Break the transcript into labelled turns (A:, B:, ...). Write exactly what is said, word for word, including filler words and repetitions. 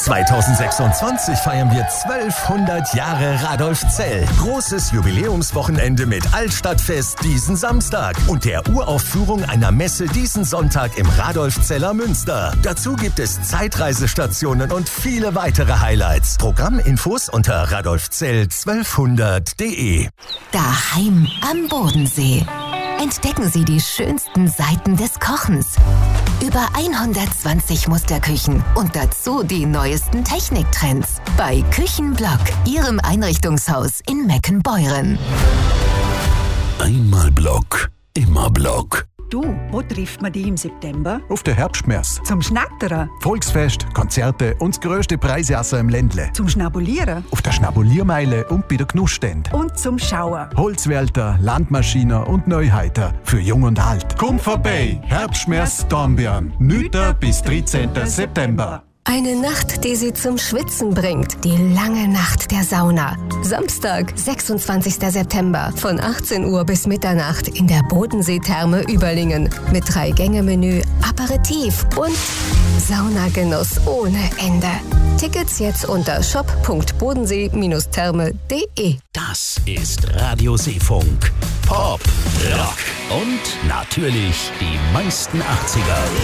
A: zweitausendsechsundzwanzig feiern wir zwölfhundert Jahre Radolfzell. Großes Jubiläumswochenende mit Altstadtfest diesen Samstag und der Uraufführung einer Messe diesen Sonntag im Radolfzeller Münster. Dazu gibt es Zeitreisestationen und viele weitere Highlights. Programminfos unter radolfzell zwölfhundert punkt de.
B: Daheim am Bodensee. Entdecken Sie die schönsten Seiten des Kochens. Über hundertzwanzig Musterküchen und dazu die neuesten Techniktrends. Bei Küchenblock, Ihrem Einrichtungshaus in Meckenbeuren.
C: Einmal Block, immer Block.
D: Du, wo trifft man dich im September?
E: Auf der Herbstmesse.
D: Zum Schnattern?
E: Volksfest, Konzerte und das grösste Preisjassen im Ländle.
D: Zum Schnabulieren?
E: Auf der Schnabuliermeile und bei der Genussstand.
D: Und zum Schauen?
E: Holzwälter, Landmaschinen und Neuheiter für Jung und Alt. Komm vorbei, Herbstmesse Dornbirn. neunten bis dreizehnten September.
B: Eine Nacht, die Sie zum Schwitzen bringt. Die lange Nacht der Sauna. Samstag, sechsundzwanzigster September von achtzehn Uhr bis Mitternacht in der Bodensee-Therme Überlingen. Mit Drei-Gänge-Menü, Aperitif und Saunagenuss ohne Ende. Tickets jetzt unter shop punkt bodensee therme punkt de.
C: Das ist Radio Seefunk. Pop, Rock und natürlich die meisten achtziger.